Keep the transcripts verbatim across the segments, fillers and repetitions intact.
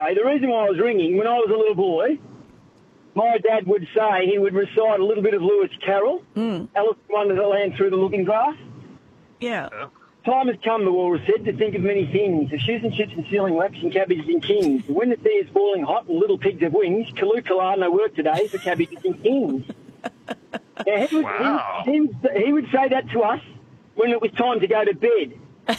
anyway, the reason why I was ringing, when I was a little boy, my dad would say he would recite a little bit of Lewis Carroll, Mm. Alice in Wonderland through the looking glass. Yeah. Time has come, the walrus said, to think of many things, of shoes and chips and sealing wax and cabbages and kings. When the sea is boiling hot and little pigs have wings, Kalu Kala, no work today for cabbages and kings. Now, he, would, Wow. he, he, would, he would say that to us when it was time to go to bed.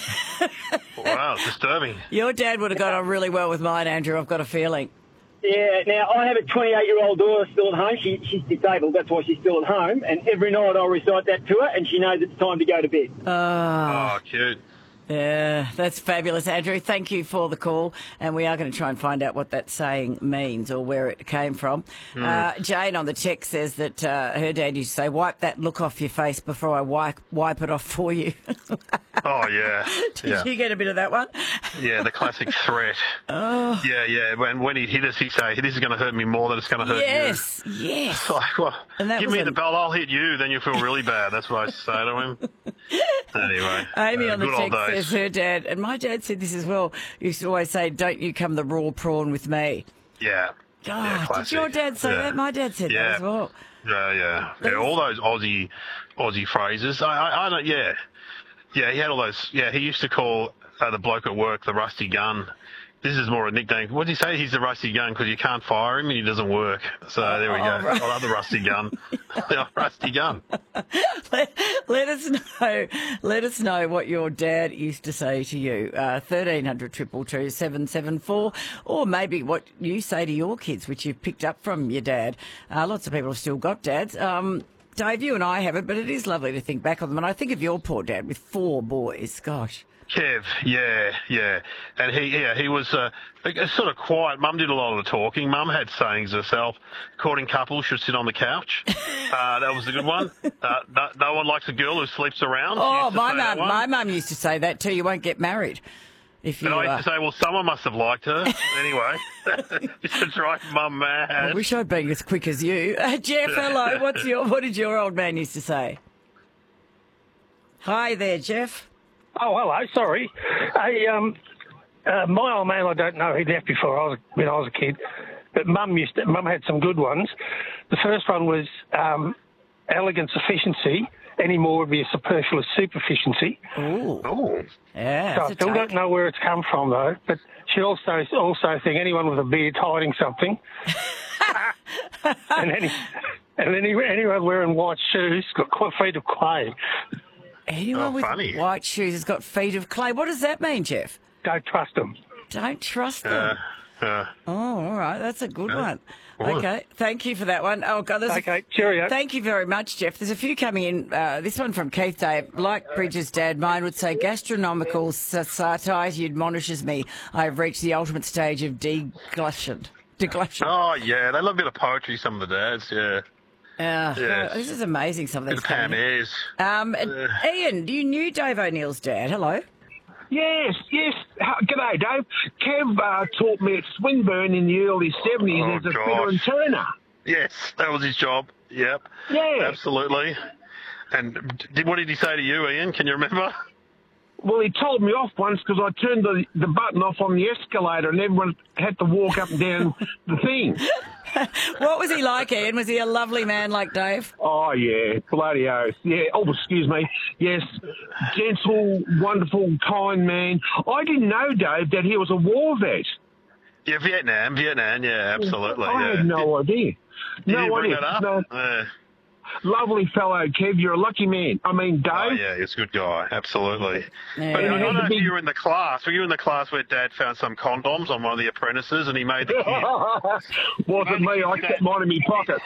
Wow, disturbing. Your dad would have got on really well with mine, Andrew, I've got a feeling. Yeah, now I have a twenty-eight-year-old daughter still at home. She, she's disabled, that's why she's still at home. And every night I'll recite that to her, and she knows it's time to go to bed. Oh, Oh, cute. yeah, that's fabulous, Andrew. Thank you for the call, and we are going to try and find out what that saying means or where it came from. Uh, Jane on the text says that uh, her dad used to say, wipe that look off your face before I wipe, wipe it off for you. Oh, yeah. Did Yeah. you get a bit of that one? Yeah, the classic threat. Oh, Yeah, yeah. When when he'd hit us, he'd say, this is going to hurt me more than it's going to hurt yes, yes. you. It's like, well, And that give was me an- the belt, I'll hit you, then you'll feel really bad. That's what I say to him. Anyway. Amy uh, on the good old text days. says her dad, and my dad said this as well, used to always say, don't you come the raw prawn with me. Yeah. God, Yeah, did classic. your dad say Yeah. that? My dad said that Yeah. as well. Yeah, yeah. Those- Yeah, all those Aussie Aussie phrases. I, I, I don't, yeah. Yeah, he had all those. Yeah, he used to call uh, the bloke at work the rusty gun. This is more a nickname. What did he say? He's the rusty gun because you can't fire him and he doesn't work. So there we go. Oh, right. I love the rusty gun. The rusty gun. let, let us know. Let us know what your dad used to say to you. Uh, thirteen hundred triple two seven seven four, or maybe what you say to your kids, which you've picked up from your dad. Uh, lots of people have still got dads. Um, Dave, you and I haven't, but it is lovely to think back on them. And I think of your poor dad with four boys. Gosh. Kev, yeah, yeah, and he, yeah, he was uh, sort of quiet. Mum did a lot of the talking. Mum had sayings herself. Courting couples should sit on the couch. Uh, that was a good one. Uh, no, no one likes a girl who sleeps around. She Oh, used to my say that mum, one. my mum used to say that too. You won't get married if you. And I Uh, used to say, well, someone must have liked her. Anyway, just to drive Mum I mad. wish I'd been as quick as you. Uh, Jeff, hello. What's your? What did your old man used to say? Hi there, Jeff. Oh, hello. Sorry. Hey, um, uh, my old man, I don't know. He left before I was when I was a kid, but Mum used to, Mum had some good ones. The first one was um, elegant sufficiency. Any more would be a superfluous superficiency. Ooh, Oh, yeah. So I that's a still take. don't know where it's come from though. But she also also think anyone with a beard hiding something. and any and any, anyone wearing white shoes got quite feet of clay. Anyone Oh, with funny. white shoes has got feet of clay. What does that mean, Jeff? Don't trust them. Don't trust uh, them. uh, Oh, all right. That's a good one. Good. Okay. Thank you for that one. Oh, God. There's a- Okay, cheerio. Thank you very much, Jeff. There's a few coming in. Uh, this one from Keith Dave. Like Bridges' dad, mine would say, gastronomical satiety admonishes me. I have reached the ultimate stage of deglution. Deglution. oh, yeah, they love a bit of poetry, some of the dads, yeah. Uh, Yes. This is amazing, some of Bit these of Pam coming in. Ayres. Um, and Ian, you knew Dave O'Neill's dad. Hello. Yes, yes. How, g'day, Dave. Kev uh, taught me at Swinburne in the early seventies Oh, as a gosh. fitter and turner. Yes, that was his job. Yep. Yeah. Absolutely. And did, what did he say to you, Ian? Can you remember? Well, he told me off once because I turned the, the button off on the escalator and everyone had to walk up and down the thing. What was he like, Ian? Was he a lovely man like Dave? Oh, yeah, bloody oath. Yeah, oh, excuse me. Yes, gentle, wonderful, kind man. I didn't know, Dave, that he was a war vet. Yeah, Vietnam, Vietnam, yeah, absolutely. I yeah. had no idea. Did, no did he bring idea. that up? No, Uh, lovely fellow, Kev. You're a lucky man. I mean, Dave. oh, yeah, he's a good guy, absolutely. Yeah. But I he don't had know the if big- you were in the class. Were you in the class where Dad found some condoms on one of the apprentices and he made the kid... Wasn't me. I kept mine in my pocket.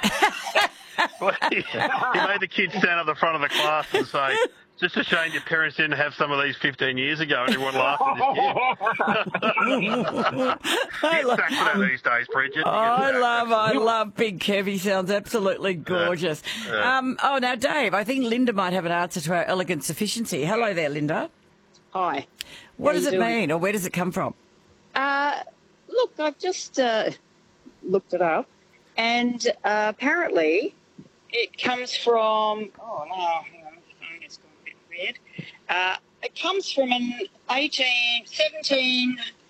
he made the kids stand at the front of the class and say, just a shame your parents didn't have some of these fifteen years ago, and everyone laughed at this kid. Get back to that these days, Bridget. Oh, I Get love, back. I love Big Kev. He sounds absolutely gorgeous. Um, oh, now, Dave, I think Linda might have an answer to our elegant sufficiency. Hello there, Linda. Hi. What How does you it doing? mean, or where does it come from? Uh, look, I've just uh, looked it up, and uh, apparently it comes from. Oh no, hang on, my phone has gone a bit weird. Uh, it comes from an eighteen, seventeen